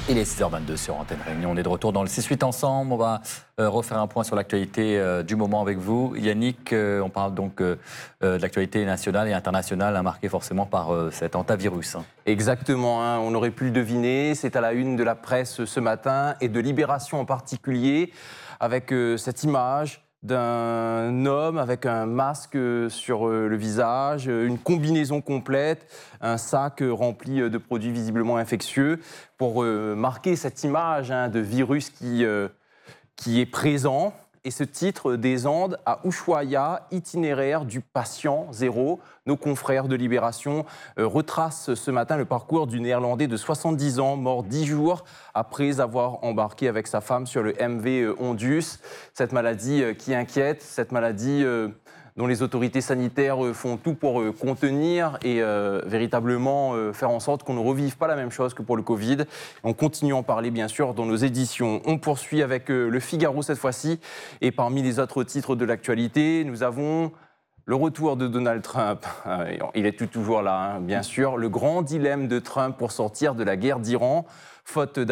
Il est 6h22 sur Antenne Réunion. On est de retour dans le 6-8 ensemble. On va refaire un point sur l'actualité du moment avec vous. Yannick, on parle donc de l'actualité nationale et internationale, marquée forcément par cet hantavirus. Exactement, on aurait pu le deviner. C'est à la une de la presse ce matin et de Libération en particulier, avec cette image d'un homme avec un masque sur le visage, une combinaison complète, un sac rempli de produits visiblement infectieux pour marquer cette image de virus qui est présent. Et ce titre des Andes à Ushuaia, itinéraire du patient zéro. Nos confrères de Libération retracent ce matin le parcours du Néerlandais de 70 ans, mort 10 jours après avoir embarqué avec sa femme sur le MV Ondus. Cette maladie qui inquiète, cette maladie dont les autorités sanitaires font tout pour contenir et véritablement faire en sorte qu'on ne revive pas la même chose que pour le Covid. On continue à en parler bien sûr dans nos éditions. On poursuit avec Le Figaro cette fois-ci. Et parmi les autres titres de l'actualité, nous avons le retour de Donald Trump. Il est toujours là, bien sûr. Le grand dilemme de Trump pour sortir de la guerre d'Iran. Faute